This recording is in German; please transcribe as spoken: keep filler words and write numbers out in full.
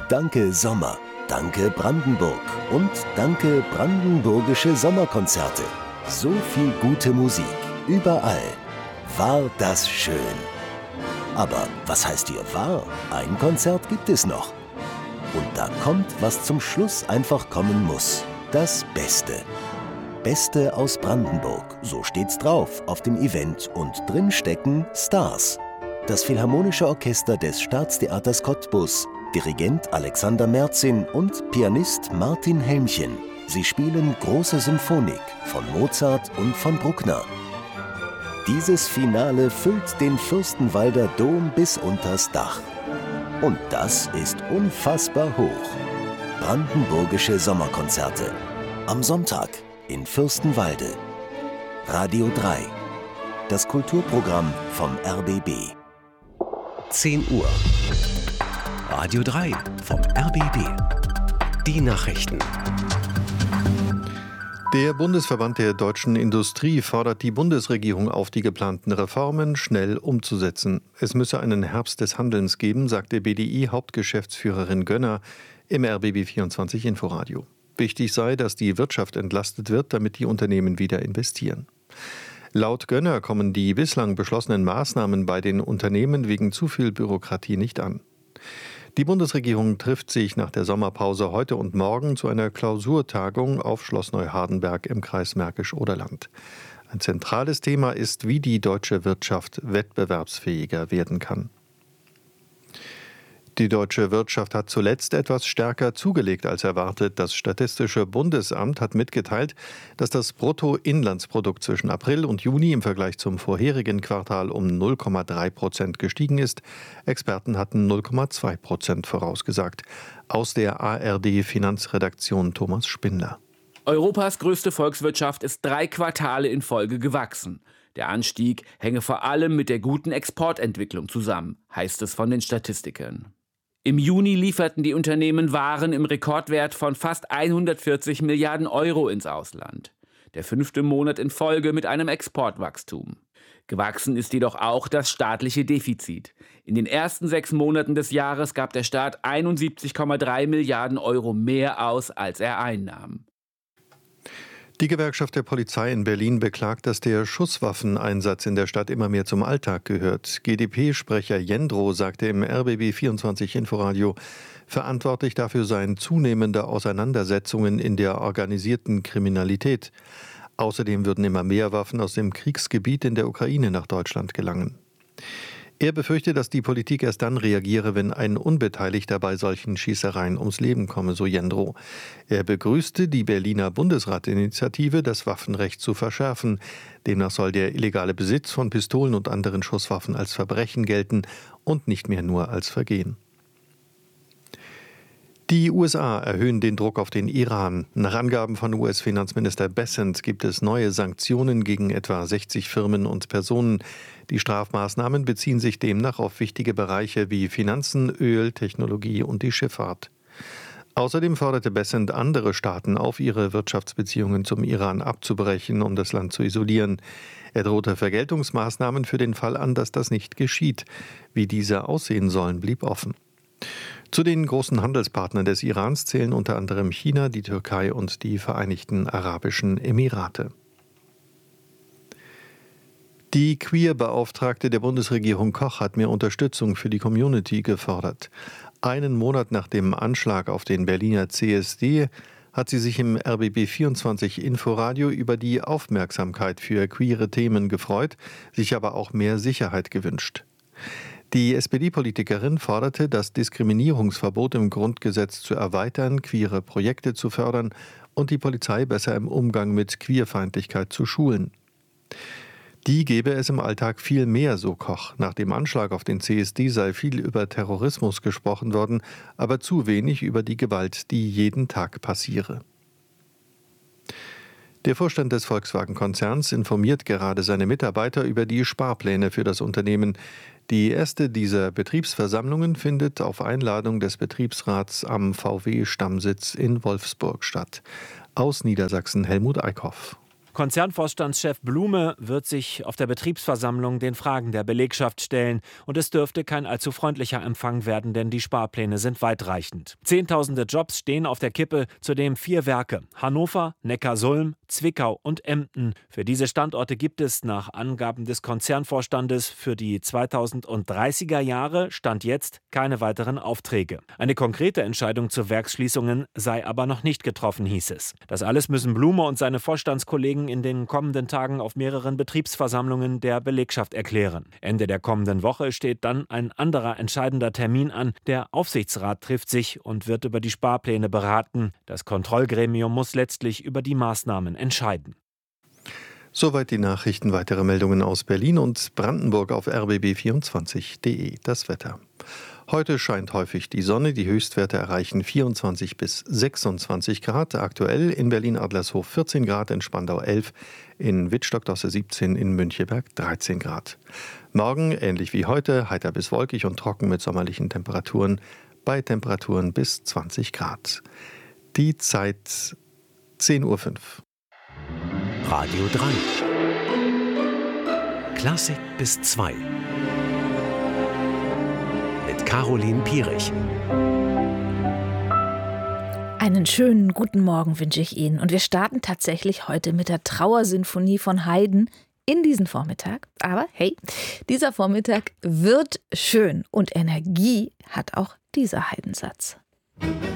Danke Sommer, danke Brandenburg und danke Brandenburgische Sommerkonzerte. So viel gute Musik, überall. War das schön. Aber was heißt hier war? Ein Konzert gibt es noch. Und da kommt, was zum Schluss einfach kommen muss. Das Beste. Beste aus Brandenburg, so steht's drauf auf dem Event und drin stecken Stars. Das Philharmonische Orchester des Staatstheaters Cottbus, Dirigent Alexander Merzin und Pianist Martin Helmchen. Sie spielen große Symphonik von Mozart und von Bruckner. Dieses Finale füllt den Fürstenwalder Dom bis unters Dach. Und das ist unfassbar hoch. Brandenburgische Sommerkonzerte. Am Sonntag in Fürstenwalde. Radio drei. Das Kulturprogramm vom R B B. zehn Uhr. Radio drei vom R B B. Die Nachrichten. Der Bundesverband der deutschen Industrie fordert die Bundesregierung auf, die geplanten Reformen schnell umzusetzen. Es müsse einen Herbst des Handelns geben, sagte B D I-Hauptgeschäftsführerin Gönner im R B B vierundzwanzig Inforadio. Wichtig sei, dass die Wirtschaft entlastet wird, damit die Unternehmen wieder investieren. Laut Gönner kommen die bislang beschlossenen Maßnahmen bei den Unternehmen wegen zu viel Bürokratie nicht an. Die Bundesregierung trifft sich nach der Sommerpause heute und morgen zu einer Klausurtagung auf Schloss Neuhardenberg im Kreis Märkisch-Oderland. Ein zentrales Thema ist, wie die deutsche Wirtschaft wettbewerbsfähiger werden kann. Die deutsche Wirtschaft hat zuletzt etwas stärker zugelegt als erwartet. Das Statistische Bundesamt hat mitgeteilt, dass das Bruttoinlandsprodukt zwischen April und Juni im Vergleich zum vorherigen Quartal um null Komma drei Prozent gestiegen ist. Experten hatten null Komma zwei Prozent vorausgesagt. Aus der A R D-Finanzredaktion Thomas Spindler. Europas größte Volkswirtschaft ist drei Quartale in Folge gewachsen. Der Anstieg hänge vor allem mit der guten Exportentwicklung zusammen, heißt es von den Statistikern. Im Juni lieferten die Unternehmen Waren im Rekordwert von fast hundertvierzig Milliarden Euro ins Ausland. Der fünfte Monat in Folge mit einem Exportwachstum. Gewachsen ist jedoch auch das staatliche Defizit. In den ersten sechs Monaten des Jahres gab der Staat einundsiebzig Komma drei Milliarden Euro mehr aus, als er einnahm. Die Gewerkschaft der Polizei in Berlin beklagt, dass der Schusswaffeneinsatz in der Stadt immer mehr zum Alltag gehört. G d P-Sprecher Jendro sagte im R B B vierundzwanzig Inforadio, verantwortlich dafür seien zunehmende Auseinandersetzungen in der organisierten Kriminalität. Außerdem würden immer mehr Waffen aus dem Kriegsgebiet in der Ukraine nach Deutschland gelangen. Er befürchtet, dass die Politik erst dann reagiere, wenn ein Unbeteiligter bei solchen Schießereien ums Leben komme, so Jendro. Er begrüßte die Berliner Bundesratinitiative, das Waffenrecht zu verschärfen. Demnach soll der illegale Besitz von Pistolen und anderen Schusswaffen als Verbrechen gelten und nicht mehr nur als Vergehen. Die U S A erhöhen den Druck auf den Iran. Nach Angaben von U S-Finanzminister Bessent gibt es neue Sanktionen gegen etwa sechzig Firmen und Personen. Die Strafmaßnahmen beziehen sich demnach auf wichtige Bereiche wie Finanzen, Öl, Technologie und die Schifffahrt. Außerdem forderte Bessent andere Staaten auf, ihre Wirtschaftsbeziehungen zum Iran abzubrechen, um das Land zu isolieren. Er drohte Vergeltungsmaßnahmen für den Fall an, dass das nicht geschieht. Wie diese aussehen sollen, blieb offen. Zu den großen Handelspartnern des Irans zählen unter anderem China, die Türkei und die Vereinigten Arabischen Emirate. Die Queer-Beauftragte der Bundesregierung Koch hat mehr Unterstützung für die Community gefordert. Einen Monat nach dem Anschlag auf den Berliner C S D hat sie sich im R B B vierundzwanzig Inforadio über die Aufmerksamkeit für queere Themen gefreut, sich aber auch mehr Sicherheit gewünscht. Die S P D-Politikerin forderte, das Diskriminierungsverbot im Grundgesetz zu erweitern, queere Projekte zu fördern und die Polizei besser im Umgang mit Queerfeindlichkeit zu schulen. Die gebe es im Alltag viel mehr, so Koch. Nach dem Anschlag auf den C S D sei viel über Terrorismus gesprochen worden, aber zu wenig über die Gewalt, die jeden Tag passiere. Der Vorstand des Volkswagen-Konzerns informiert gerade seine Mitarbeiter über die Sparpläne für das Unternehmen. Die erste dieser Betriebsversammlungen findet auf Einladung des Betriebsrats am V W-Stammsitz in Wolfsburg statt. Aus Niedersachsen Helmut Eickhoff. Konzernvorstandschef Blume wird sich auf der Betriebsversammlung den Fragen der Belegschaft stellen. Und es dürfte kein allzu freundlicher Empfang werden, denn die Sparpläne sind weitreichend. Zehntausende Jobs stehen auf der Kippe, zudem vier Werke: Hannover, Neckarsulm, Zwickau und Emden. Für diese Standorte gibt es nach Angaben des Konzernvorstandes für die zweitausenddreißiger Jahre Stand jetzt keine weiteren Aufträge. Eine konkrete Entscheidung zu Werksschließungen sei aber noch nicht getroffen, hieß es. Das alles müssen Blume und seine Vorstandskollegen in den kommenden Tagen auf mehreren Betriebsversammlungen der Belegschaft erklären. Ende der kommenden Woche steht dann ein anderer entscheidender Termin an. Der Aufsichtsrat trifft sich und wird über die Sparpläne beraten. Das Kontrollgremium muss letztlich über die Maßnahmen entscheiden. Soweit die Nachrichten. Weitere Meldungen aus Berlin und Brandenburg auf r b b vierundzwanzig punkt de. Das Wetter. Heute scheint häufig die Sonne. Die Höchstwerte erreichen vierundzwanzig bis sechsundzwanzig Grad. Aktuell in Berlin-Adlershof vierzehn Grad, in Spandau elf, in Wittstock-Dosse siebzehn, in Müncheberg dreizehn Grad. Morgen, ähnlich wie heute, heiter bis wolkig und trocken mit sommerlichen Temperaturen bei Temperaturen bis zwanzig Grad. Die Zeit zehn Uhr fünf. Radio drei. Klassik bis zwei. Mit Caroline Pierich. Einen schönen guten Morgen wünsche ich Ihnen. Und wir starten tatsächlich heute mit der Trauersinfonie von Haydn in diesen Vormittag. Aber hey, dieser Vormittag wird schön und Energie hat auch dieser Haydn-Satz.